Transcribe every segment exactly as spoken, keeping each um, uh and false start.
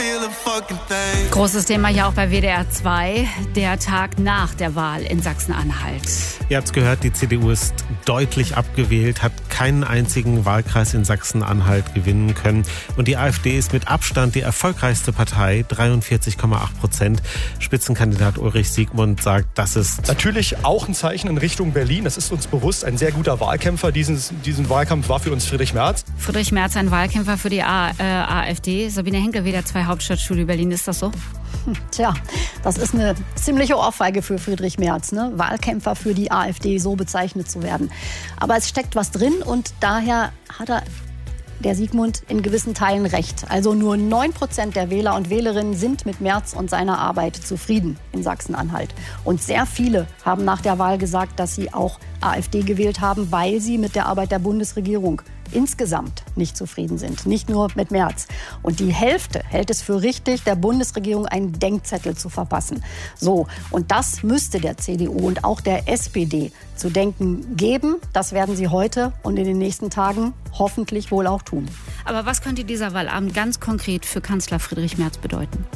Großes Thema hier auch bei W D R zwei, der Tag nach der Wahl in Sachsen-Anhalt. Ihr habt es gehört, die C D U ist deutlich abgewählt, hat keinen einzigen Wahlkreis in Sachsen-Anhalt gewinnen können. Und die AfD ist mit Abstand die erfolgreichste Partei, dreiundvierzig Komma acht Prozent. Spitzenkandidat Ulrich Siegmund sagt, das ist natürlich auch ein Zeichen in Richtung Berlin. Das ist uns bewusst. Ein sehr guter Wahlkämpfer. Diesen, diesen Wahlkampf war für uns Friedrich Merz. Friedrich Merz, ein Wahlkämpfer für die A- äh, AfD. Sabine Henkel, W D R zwei Hauptstadtstudio Berlin. Ist das so? Tja, das ist eine ziemliche Ohrfeige für Friedrich Merz, ne? Wahlkämpfer für die AfD, so bezeichnet zu werden. Aber es steckt was drin und daher hat er, der Siegmund, in gewissen Teilen recht. Also nur neun Prozent der Wähler und Wählerinnen sind mit Merz und seiner Arbeit zufrieden in Sachsen-Anhalt. Und sehr viele haben nach der Wahl gesagt, dass sie auch AfD gewählt haben, weil sie mit der Arbeit der Bundesregierung insgesamt nicht zufrieden sind, nicht nur mit Merz. Und die Hälfte hält es für richtig, der Bundesregierung einen Denkzettel zu verpassen. So, und das müsste der C D U und auch der S P D zu denken geben. Das werden sie heute und in den nächsten Tagen hoffentlich wohl auch tun. Aber was könnte dieser Wahlabend ganz konkret für Kanzler Friedrich Merz bedeuten?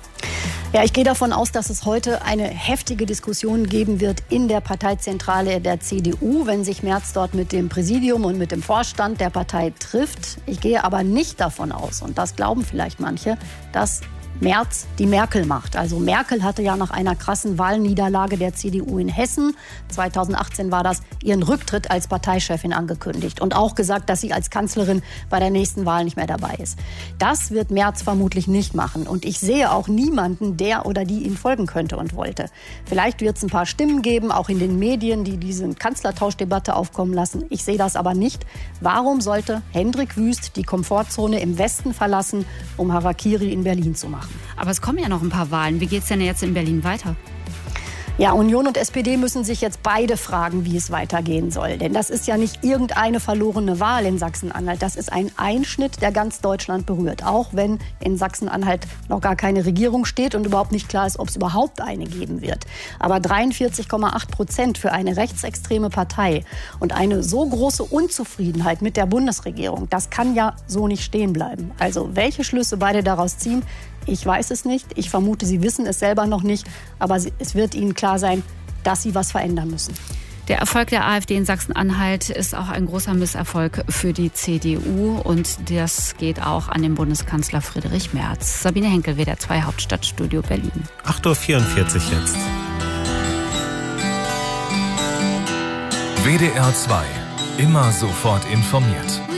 Ja, ich gehe davon aus, dass es heute eine heftige Diskussion geben wird in der Parteizentrale der C D U, wenn sich Merz dort mit dem Präsidium und mit dem Vorstand der Partei trifft. Ich gehe aber nicht davon aus, und das glauben vielleicht manche, dass Merz die Merkel macht. Also Merkel hatte ja nach einer krassen Wahlniederlage der C D U in Hessen, zweitausendachtzehn war das, ihren Rücktritt als Parteichefin angekündigt und auch gesagt, dass sie als Kanzlerin bei der nächsten Wahl nicht mehr dabei ist. Das wird Merz vermutlich nicht machen und ich sehe auch niemanden, der oder die ihm folgen könnte und wollte. Vielleicht wird es ein paar Stimmen geben, auch in den Medien, die diese Kanzlertauschdebatte aufkommen lassen. Ich sehe das aber nicht. Warum sollte Hendrik Wüst die Komfortzone im Westen verlassen, um Harakiri in Berlin zu machen? Aber es kommen ja noch ein paar Wahlen. Wie geht es denn jetzt in Berlin weiter? Ja, Union und S P D müssen sich jetzt beide fragen, wie es weitergehen soll. Denn das ist ja nicht irgendeine verlorene Wahl in Sachsen-Anhalt. Das ist ein Einschnitt, der ganz Deutschland berührt. Auch wenn in Sachsen-Anhalt noch gar keine Regierung steht und überhaupt nicht klar ist, ob es überhaupt eine geben wird. Aber dreiundvierzig Komma acht Prozent für eine rechtsextreme Partei und eine so große Unzufriedenheit mit der Bundesregierung, das kann ja so nicht stehen bleiben. Also welche Schlüsse beide daraus ziehen, ich weiß es nicht. Ich vermute, sie wissen es selber noch nicht. Aber es wird ihnen klar sein, dass sie was verändern müssen. Der Erfolg der AfD in Sachsen-Anhalt ist auch ein großer Misserfolg für die C D U. Und das geht auch an den Bundeskanzler Friedrich Merz. Sabine Henkel, W D R zwei Hauptstadtstudio Berlin. acht Uhr vierundvierzig jetzt. W D R zwei. Immer sofort informiert.